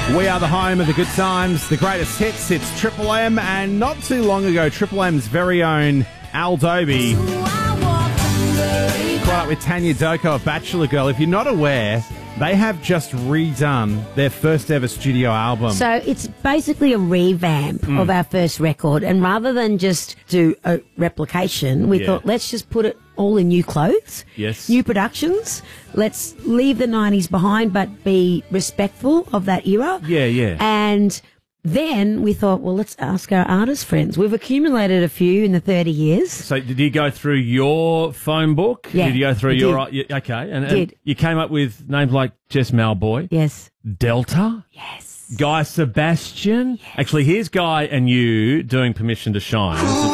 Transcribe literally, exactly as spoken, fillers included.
We are the home of the good times, the greatest hits. It's Triple M, and not too long ago, Triple M's very own Al Dobie caught up with Tanya Doko of Bachelor Girl. If you're not aware, they have just redone their first ever studio album. So it's basically a revamp Mm. of our first record, and rather than just do a replication, we Yeah. thought let's just put it all in new clothes, Yes. new productions. Let's leave the nineties behind, but be respectful of that era. Yeah, yeah. And then we thought, well, let's ask our artist friends. We've accumulated a few in the thirty years. So did you go through your phone book? Yeah, Did you go through I your... did. yeah, okay. And, and Did. you came up with names like Jess Malboy, Yes. Delta, Yes. Guy Sebastian. Actually, here's Guy and you doing Permission to Shine.